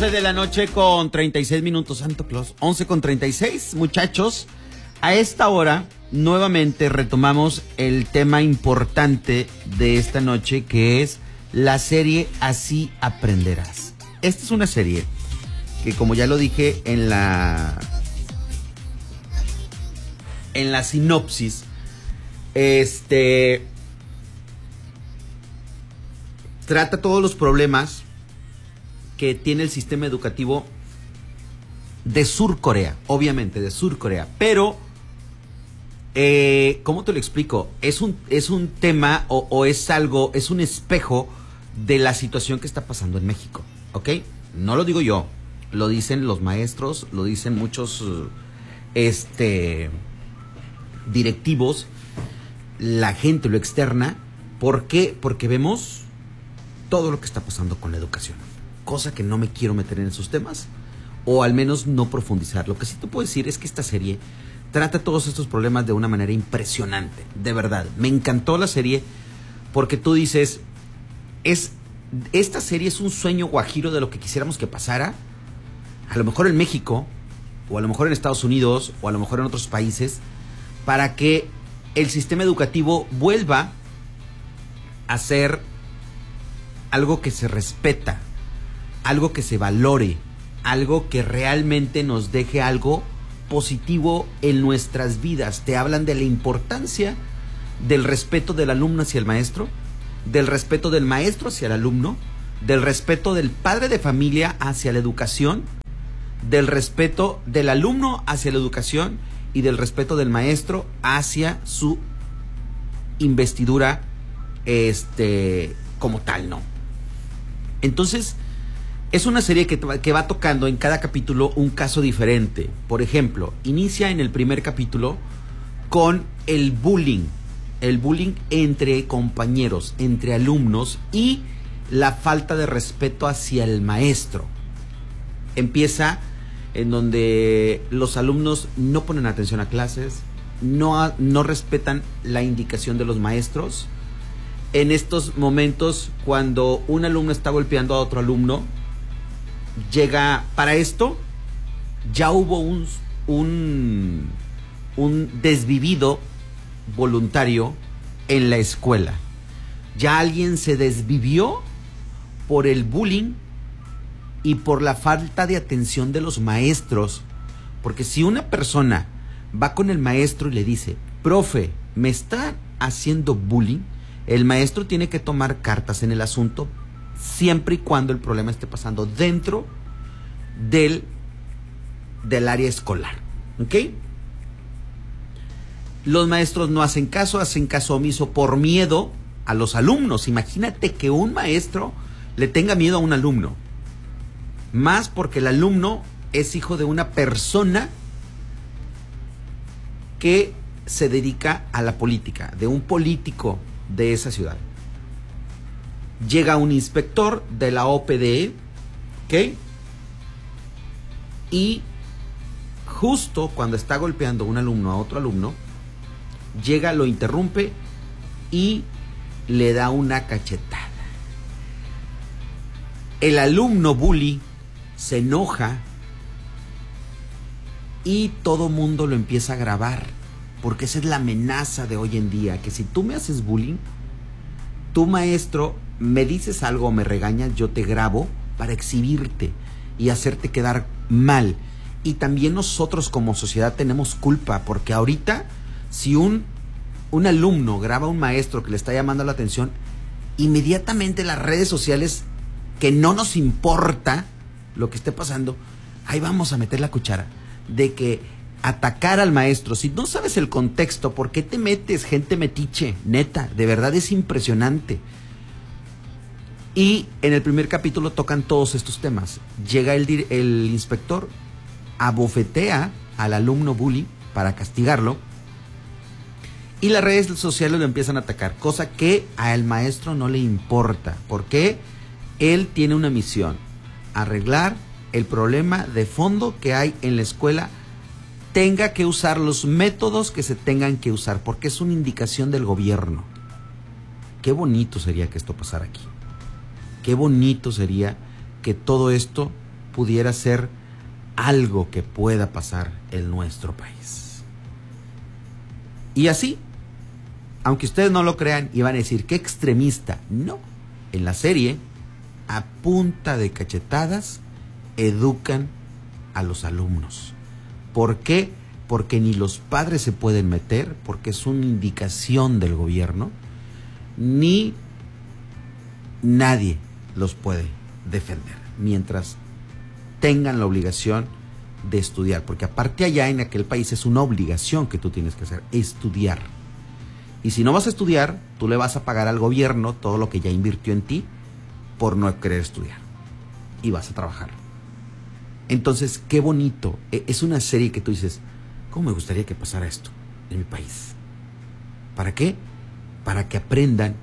11 de la noche con 36 minutos, Santo Claus. 11 con 36, muchachos. A esta hora, nuevamente retomamos el tema importante de esta noche, que es la serie Así Aprenderás. Esta es una serie que, como ya lo dije en la sinopsis, trata todos los problemas que tiene el sistema educativo de Sur Corea, obviamente de Sur Corea, pero ¿cómo te lo explico? Es un tema o es algo, es un espejo de la situación que está pasando en México, ¿ok? No lo digo yo, lo dicen los maestros, lo dicen muchos directivos, la gente lo externa. ¿Por qué? Porque vemos todo lo que está pasando con la educación, cosa que no me quiero meter en esos temas, o al menos no profundizar. Lo que sí te puedo decir es que esta serie trata todos estos problemas de una manera impresionante, de verdad. Me encantó la serie porque tú dices, esta serie es un sueño guajiro de lo que quisiéramos que pasara, a lo mejor en México, o a lo mejor en Estados Unidos, o a lo mejor en otros países, para que el sistema educativo vuelva a ser algo que se respeta, algo que se valore, algo que realmente nos deje algo positivo en nuestras vidas. Te hablan de la importancia del respeto del alumno hacia el maestro, del respeto del maestro hacia el alumno, del respeto del padre de familia hacia la educación, del respeto del alumno hacia la educación y del respeto del maestro hacia su investidura como tal, ¿no? Entonces, es una serie que va tocando en cada capítulo un caso diferente. Por ejemplo, inicia en el primer capítulo con el bullying entre compañeros, entre alumnos, y la falta de respeto hacia el maestro. Empieza en donde los alumnos no ponen atención a clases, no respetan la indicación de los maestros. En estos momentos, cuando un alumno está golpeando a otro alumno, llega, para esto ya hubo un desvivido voluntario en la escuela. Ya alguien se desvivió por el bullying y por la falta de atención de los maestros. Porque si una persona va con el maestro y le dice, profe, me está haciendo bullying, el maestro tiene que tomar cartas en el asunto, siempre y cuando el problema esté pasando dentro del área escolar, ¿ok? Los maestros no hacen caso omiso por miedo a los alumnos. Imagínate que un maestro le tenga miedo a un alumno, más porque el alumno es hijo de una persona que se dedica a la política, de un político de esa ciudad. Llega un inspector de la OPDE, ¿ok? Y justo cuando está golpeando un alumno a otro alumno, llega, lo interrumpe y le da una cachetada. El alumno bully se enoja y todo mundo lo empieza a grabar, porque esa es la amenaza de hoy en día, que si tú me haces bullying, tu maestro me dices algo o me regañas, yo te grabo para exhibirte y hacerte quedar mal. Y también nosotros como sociedad tenemos culpa, porque ahorita si un alumno graba a un maestro que le está llamando la atención, inmediatamente las redes sociales, que no nos importa lo que esté pasando, ahí vamos a meter la cuchara de que atacar al maestro. Si no sabes el contexto, ¿por qué te metes? Gente metiche, neta, de verdad es impresionante. Y en el primer capítulo tocan todos estos temas. Llega el inspector, abofetea al alumno bully para castigarlo, y las redes sociales lo empiezan a atacar, cosa que al maestro no le importa, porque él tiene una misión: arreglar el problema de fondo que hay en la escuela, tenga que usar los métodos que se tengan que usar, porque es una indicación del gobierno. Qué bonito sería que esto pasara aquí. Qué bonito sería que todo esto pudiera ser algo que pueda pasar en nuestro país. Y así, aunque ustedes no lo crean y van a decir qué extremista, no, en la serie, a punta de cachetadas, educan a los alumnos. ¿Por qué? Porque ni los padres se pueden meter, porque es una indicación del gobierno, ni nadie los puede defender, mientras tengan la obligación de estudiar, porque aparte allá en aquel país es una obligación que tú tienes que hacer, estudiar. Y si no vas a estudiar, tú le vas a pagar al gobierno todo lo que ya invirtió en ti por no querer estudiar. Y vas a trabajar. Entonces, qué bonito. Es una serie que tú dices, ¿cómo me gustaría que pasara esto en mi país? ¿Para qué? Para que aprendan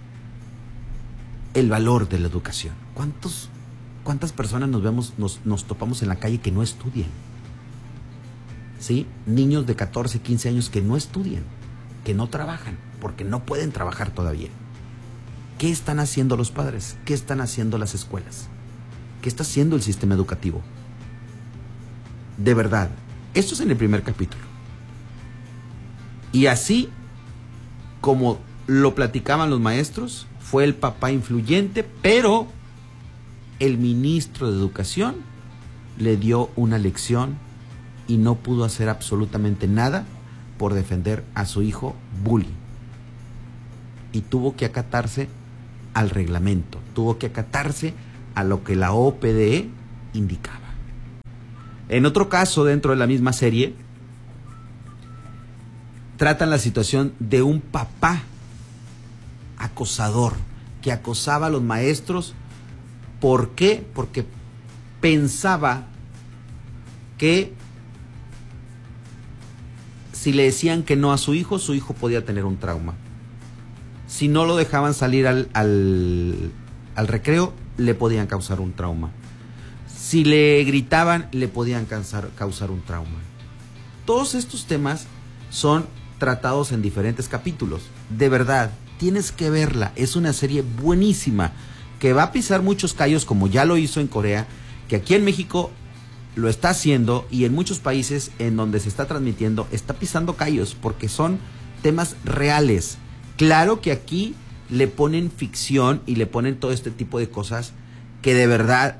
el valor de la educación. ¿Cuántas personas nos topamos en la calle que no estudian? ¿Sí? Niños de 14, 15 años que no estudian, que no trabajan, porque no pueden trabajar todavía. ¿Qué están haciendo los padres? ¿Qué están haciendo las escuelas? ¿Qué está haciendo el sistema educativo? De verdad, esto es en el primer capítulo. Y así como lo platicaban los maestros, fue el papá influyente, pero el ministro de Educación le dio una lección y no pudo hacer absolutamente nada por defender a su hijo bully. Y tuvo que acatarse al reglamento, tuvo que acatarse a lo que la OPDE indicaba. En otro caso, dentro de la misma serie, tratan la situación de un papá acosador que acosaba a los maestros. ¿Por qué? Porque pensaba que si le decían que no a su hijo podía tener un trauma. Si no lo dejaban salir al recreo, le podían causar un trauma. Si le gritaban, le podían causar un trauma. Todos estos temas son tratados en diferentes capítulos. De verdad, tienes que verla. Es una serie buenísima que va a pisar muchos callos, como ya lo hizo en Corea, que aquí en México lo está haciendo, y en muchos países en donde se está transmitiendo está pisando callos, porque son temas reales. Claro que aquí le ponen ficción y le ponen todo este tipo de cosas que de verdad,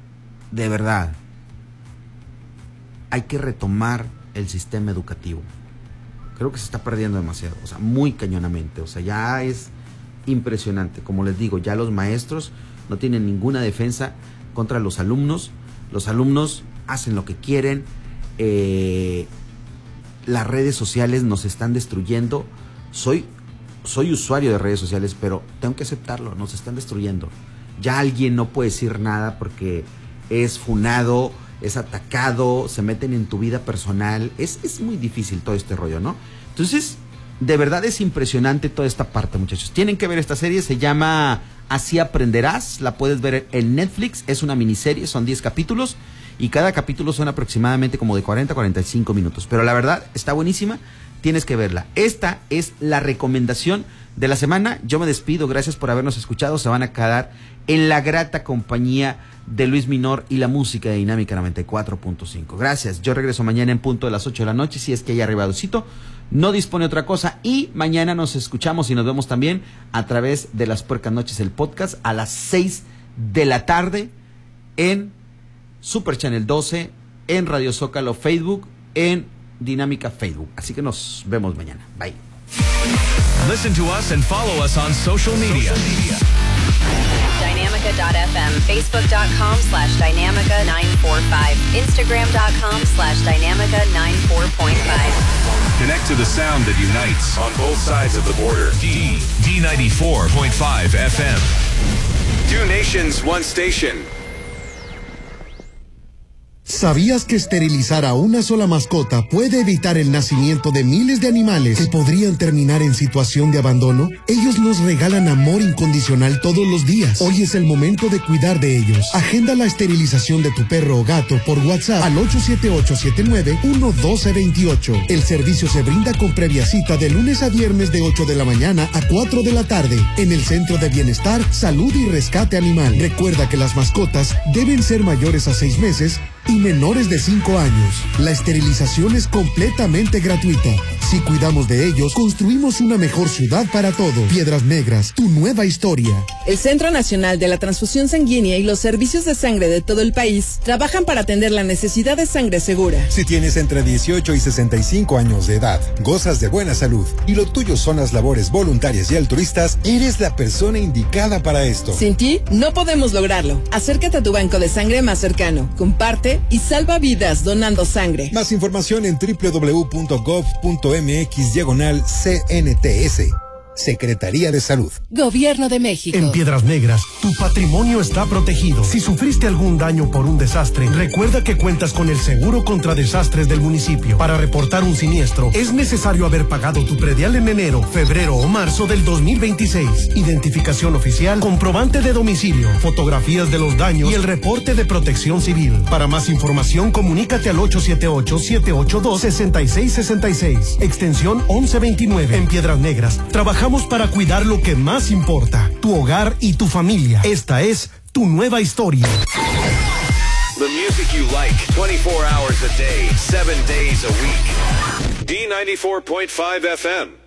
hay que retomar el sistema educativo. Creo que se está perdiendo demasiado, o sea, muy cañonamente, o sea, ya es impresionante. Como les digo, ya los maestros no tienen ninguna defensa contra los alumnos hacen lo que quieren, las redes sociales nos están destruyendo. Soy usuario de redes sociales, pero tengo que aceptarlo, nos están destruyendo. Ya alguien no puede decir nada porque es funado, es atacado, se meten en tu vida personal. Es muy difícil todo este rollo, ¿no? Entonces, de verdad es impresionante toda esta parte, muchachos. Tienen que ver esta serie, se llama Así Aprenderás, la puedes ver en Netflix, es una miniserie, son 10 capítulos y cada capítulo son aproximadamente como de 40 a 45 minutos. Pero la verdad, está buenísima, tienes que verla. Esta es la recomendación de la semana. Yo me despido, gracias por habernos escuchado. Se van a quedar en la grata compañía de Luis Minor y la música de Dinámica 94.5. Gracias, yo regreso mañana en punto de las 8 de la noche, si es que haya arribadocito, no dispone otra cosa, y mañana nos escuchamos y nos vemos también a través de Las Puercas Noches, el podcast, a las 6 de la tarde en Super Channel 12, en Radio Zócalo Facebook, en Dinámica Facebook. Así que nos vemos mañana. Bye. Listen to us and follow us on social media. Dynamica.fm, Facebook.com/Dynamica945, Instagram.com/Dynamica94.5. Connect to the sound that unites on both sides of the border. D94.5 FM. Two nations, one station. ¿Sabías que esterilizar a una sola mascota puede evitar el nacimiento de miles de animales que podrían terminar en situación de abandono? Ellos nos regalan amor incondicional todos los días. Hoy es el momento de cuidar de ellos. Agenda la esterilización de tu perro o gato por WhatsApp al 878-79-11228. El servicio se brinda con previa cita de lunes a viernes de 8 de la mañana a 4 de la tarde en el Centro de Bienestar, Salud y Rescate Animal. Recuerda que las mascotas deben ser mayores a 6 meses y menores de 5 años. La esterilización es completamente gratuita. Si cuidamos de ellos, construimos una mejor ciudad para todos. Piedras Negras, tu nueva historia. El Centro Nacional de la Transfusión Sanguínea y los servicios de sangre de todo el país trabajan para atender la necesidad de sangre segura. Si tienes entre 18 y 65 años de edad, gozas de buena salud y lo tuyo son las labores voluntarias y altruistas, eres la persona indicada para esto. Sin ti, no podemos lograrlo. Acércate a tu banco de sangre más cercano, comparte y salva vidas donando sangre. Más información en www.gov.mx/CNTS. Secretaría de Salud. Gobierno de México. En Piedras Negras, tu patrimonio está protegido. Si sufriste algún daño por un desastre, recuerda que cuentas con el seguro contra desastres del municipio. Para reportar un siniestro, es necesario haber pagado tu predial en enero, febrero o marzo del 2026. Identificación oficial, comprobante de domicilio, fotografías de los daños y el reporte de Protección Civil. Para más información, comunícate al 878-782-6666, extensión 1129. En Piedras Negras, trabajamos para cuidar lo que más importa, tu hogar y tu familia. Esta es tu nueva historia. The music you like, 24 hours a day, 7 days a week. D94.5 FM.